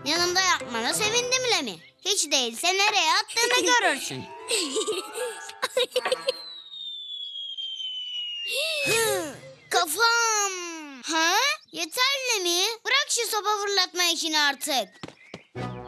Yanımda yapmana sevindim Lemi. Hiç değilse nereye attığını görürsün. Kafam. Ha? Yeter Lemi. Bırak şu sopa fırlatma işini artık.